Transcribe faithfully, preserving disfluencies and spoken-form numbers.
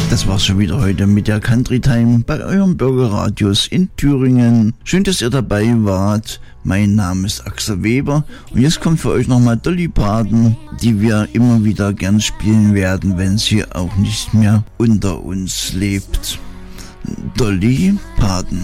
Das war's schon wieder heute mit der Country Time bei eurem Bürgerradios in Thüringen. Schön, dass ihr dabei wart. Mein Name ist Axel Weber und jetzt kommt für euch nochmal Dolly Parton, die wir immer wieder gern spielen werden, wenn sie auch nicht mehr unter uns lebt. Dolly Parton.